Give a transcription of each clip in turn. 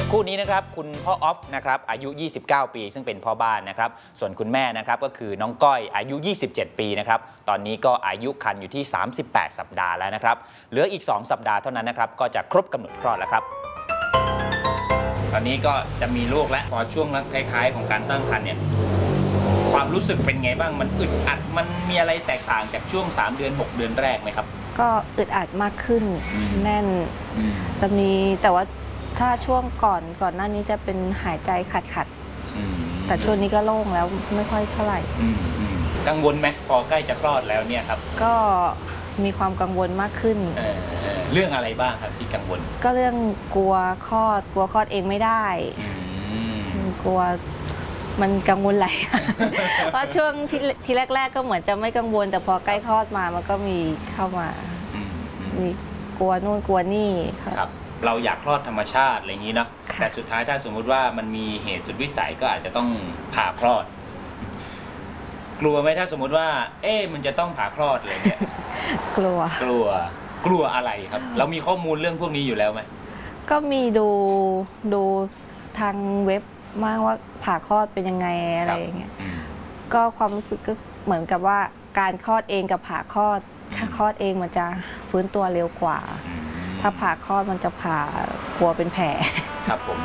คู่นี้นะครับคุณพ่อออฟนะครับอายุ 29 ปีซึ่งเป็นพ่อบ้านนะครับส่วนคุณแม่นะครับก็คือน้องก้อยอายุ 27 ปีนะครับตอนนี้ก็อายุครรภ์อยู่ที่ 38 สัปดาห์แล้วนะครับเหลืออีก 2 สัปดาห์เท่านั้นนะครับก็จะครบกำหนดคลอดแล้วครับตอนนี้ก็จะมีลูกแล้วพอช่วงท้ายๆของการตั้งครรภ์เนี่ยความรู้สึกเป็นไงบ้างมันอึดอัดมันมีอะไรแตกต่างจากช่วง3 เดือน 6 เดือนแรกไหมครับก็อึดอัดมากขึ้นแน่นจะมีแต่ว่าถ้าช่วงก่อนหน้านี้จะเป็นหายใจขัดแต่ช่วงนี้ก็โล่งแล้วไม่ค่อยเท่าไหร่กังวลไหมพอใกล้จะคลอดแล้วเนี่ยครับก็มีความกังวลมากขึ้นเรื่องอะไรบ้างครับที่กังวลก็เรื่องกลัวคลอดเองไม่ได้กลัวมันกังวลหลายเพราะช่วงที่แรกๆก็เหมือนจะไม่กังวลแต่พอใกล้คลอดมามันก็มีเข้ามามีกลัวนู่นกลัวนี่ครับเราอยากคลอดธรรมชาติอะไรอย่างนี้เนาะแต่สุดท้ายถ้าสมมุติว่ามันมีเหตุสุดวิสัยก็อาจจะต้องผ่าคลอดกลัวไหมถ้าสมมุติว่ามันจะต้องผ่าคลอดอะไรเนี่ยกลัวอะไรครับเรามีข้อมูลเรื่องพวกนี้อยู่แล้วไหมก็มีดูทางเว็บมากว่าผ่าคลอดเป็นยังไงอะไรอย่างเงี้ยก็ความรู้สึกก็เหมือนกับว่าการคลอดเองกับผ่าคลอดเองมันจะฟื้นตัวเร็วกว่าถ้าผ่าคลอดมันจะผ่ากลัวเป็นแผลครับผม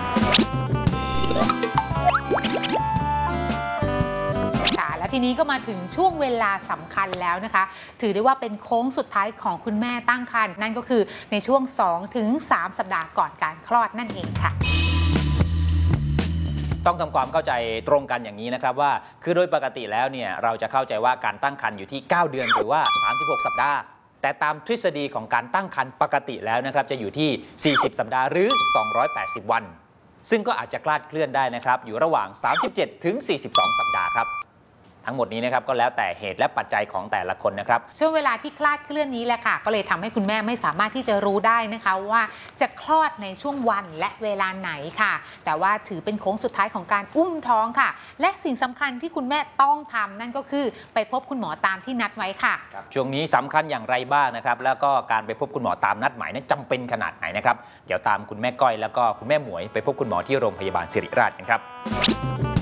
ค่ะและทีนี้ก็มาถึงช่วงเวลาสำคัญแล้วนะคะถือได้ว่าเป็นโค้งสุดท้ายของคุณแม่ตั้งครรภ์นั่นก็คือในช่วง 2-3 สัปดาห์ก่อนการคลอดนั่นเองค่ะต้องทำความเข้าใจตรงกันอย่างนี้นะครับว่าคือโดยปกติแล้วเนี่ยเราจะเข้าใจว่าการตั้งครรภ์อยู่ที่9 เดือนหรือว่า36 สัปดาห์แต่ตามทฤษฎีของการตั้งครรภ์ปกติแล้วนะครับจะอยู่ที่40 สัปดาห์หรือ280 วันซึ่งก็อาจจะคลาดเคลื่อนได้นะครับอยู่ระหว่าง37 ถึง 42 สัปดาห์ครับทั้งหมดนี้นะครับก็แล้วแต่เหตุและปัจจัยของแต่ละคนนะครับช่วงเวลาที่คลาดเคลื่อนนี้แหละค่ะก็เลยทำให้คุณแม่ไม่สามารถที่จะรู้ได้นะคะว่าจะคลอดในช่วงวันและเวลาไหนค่ะแต่ว่าถือเป็นโค้งสุดท้ายของการอุ้มท้องค่ะและสิ่งสำคัญที่คุณแม่ต้องทำนั่นก็คือไปพบคุณหมอตามที่นัดไว้ค่ะช่วงนี้สำคัญอย่างไรบ้างนะครับแล้วก็การไปพบคุณหมอตามนัดหมายนั้นจำเป็นขนาดไหนนะครับเดี๋ยวตามคุณแม่ก้อยแล้วก็คุณแม่หมวยไปพบคุณหมอที่โรงพยาบาลศิริราชกันครับ